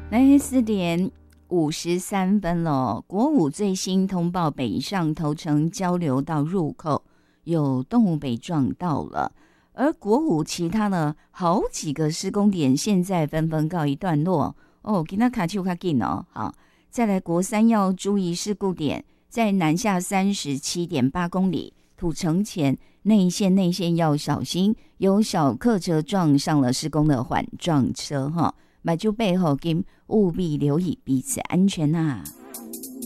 来4:53了。国五最新通报，北上头城交流道入口有动物被撞到了，而国五其他呢好几个施工点现在纷纷告一段落哦。今天卡丘卡紧哦，好，再来国三要注意事故点，在南下37.8公里土城前内线要小心，有小客车撞上了施工的缓撞车哈。买就背后跟务必留意彼此安全啊。